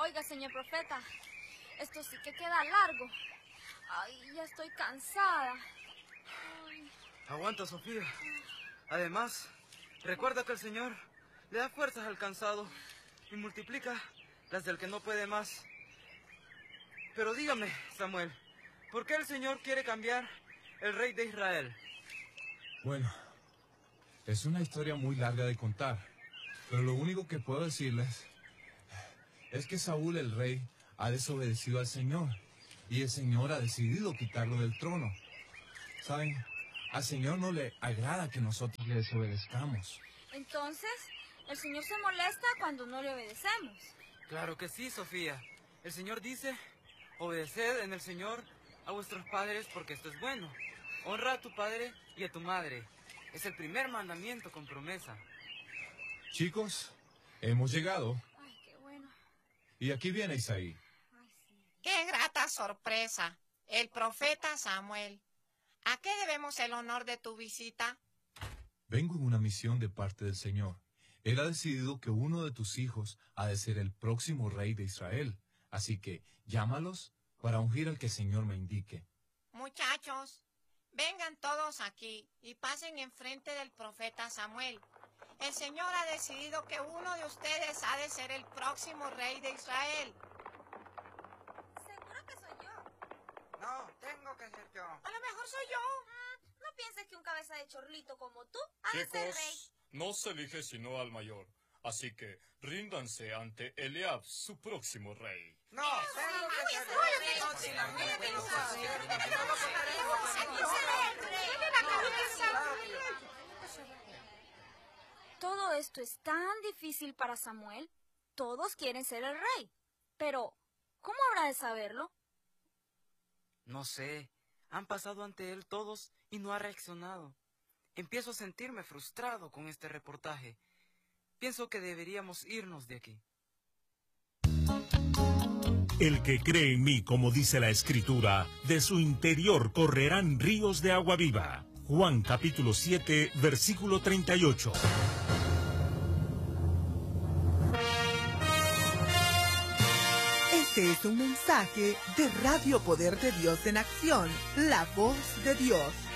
Oiga, señor profeta, esto sí que queda largo. Ay, ya estoy cansada. Ay. Aguanta, Sofía. Además, recuerda que el Señor le da fuerzas al cansado y multiplica las del que no puede más. Pero dígame, Samuel, ¿por qué el Señor quiere cambiar el rey de Israel? Bueno, es una historia muy larga de contar, pero lo único que puedo decirles es que Saúl, el rey, ha desobedecido al Señor, y el Señor ha decidido quitarlo del trono. ¿Saben? Al Señor no le agrada que nosotros le desobedezcamos. Entonces, el Señor se molesta cuando no le obedecemos. Claro que sí, Sofía. El Señor dice, obedeced en el Señor a vuestros padres porque esto es bueno. Honra a tu padre y a tu madre. Es el primer mandamiento con promesa. Chicos, hemos llegado. Ay, qué bueno. Y aquí viene Isaí. Ay, sí. ¡Qué grata sorpresa! El profeta Samuel. ¿A qué debemos el honor de tu visita? Vengo en una misión de parte del Señor. Él ha decidido que uno de tus hijos ha de ser el próximo rey de Israel. Así que llámalos para ungir al que el Señor me indique. Muchachos, vengan todos aquí y pasen enfrente del profeta Samuel. El Señor ha decidido que uno de ustedes ha de ser el próximo rey de Israel. ¿Seguro que soy yo? No, tengo que ser yo. A lo mejor soy yo. ¿No pienses que un cabeza de chorlito como tú ha de ser rey? Chicos, no se elige sino al mayor. Así que ríndanse ante Eliab, su próximo rey. No, tengo que ser yo. No, si la gente lo sabe, no lo queremos. Todo esto es tan difícil para Samuel. Todos quieren ser el rey. Pero, ¿cómo habrá de saberlo? No sé, han pasado ante él todos y no ha reaccionado. Empiezo a sentirme frustrado con este reportaje. Pienso que deberíamos irnos de aquí. El que cree en mí, como dice la Escritura, de su interior correrán ríos de agua viva. Juan capítulo 7, versículo 38. Este es un mensaje de Radio Poder de Dios en Acción, la voz de Dios.